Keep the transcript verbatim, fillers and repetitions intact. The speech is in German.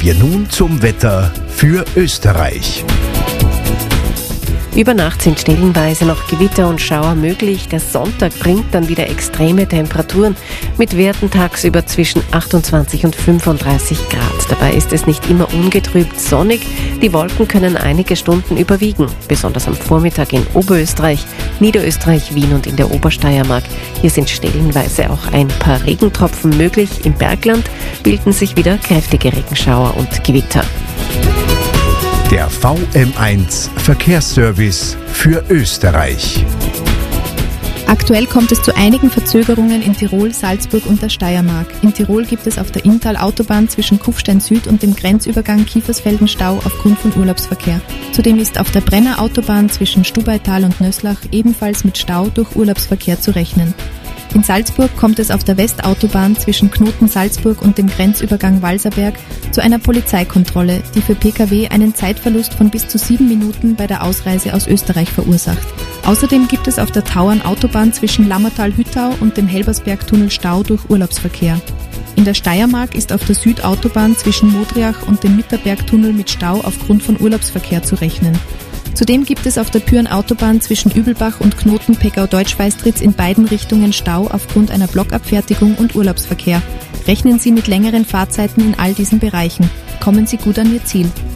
wir nun zum Wetter für Österreich. Über Nacht sind stellenweise noch Gewitter und Schauer möglich. Der Sonntag bringt dann wieder extreme Temperaturen mit Werten tagsüber zwischen achtundzwanzig und fünfunddreißig Grad. Dabei ist es nicht immer ungetrübt sonnig. Die Wolken können einige Stunden überwiegen, besonders am Vormittag in Oberösterreich, Niederösterreich, Wien und in der Obersteiermark. Hier sind stellenweise auch ein paar Regentropfen möglich. Im Bergland bilden sich wieder kräftige Regenschauer und Gewitter. Der V M eins Verkehrsservice für Österreich. Aktuell kommt es zu einigen Verzögerungen in Tirol, Salzburg und der Steiermark. In Tirol gibt es auf der Inntal-Autobahn zwischen Kufstein Süd und dem Grenzübergang Kiefersfelden Stau aufgrund von Urlaubsverkehr. Zudem ist auf der Brenner-Autobahn zwischen Stubaital und Nöslach ebenfalls mit Stau durch Urlaubsverkehr zu rechnen. In Salzburg kommt es auf der Westautobahn zwischen Knoten Salzburg und dem Grenzübergang Walserberg zu einer Polizeikontrolle, die für P K W einen Zeitverlust von bis zu sieben Minuten bei der Ausreise aus Österreich verursacht. Außerdem gibt es auf der Tauern-Autobahn zwischen Lammertal-Hüttau und dem Helbersbergtunnel Stau durch Urlaubsverkehr. In der Steiermark ist auf der Südautobahn zwischen Modriach und dem Mitterbergtunnel mit Stau aufgrund von Urlaubsverkehr zu rechnen. Zudem gibt es auf der Pyhrn-Autobahn zwischen Übelbach und Knoten Peckau-Deutschweistritz in beiden Richtungen Stau aufgrund einer Blockabfertigung und Urlaubsverkehr. Rechnen Sie mit längeren Fahrzeiten in all diesen Bereichen. Kommen Sie gut an Ihr Ziel.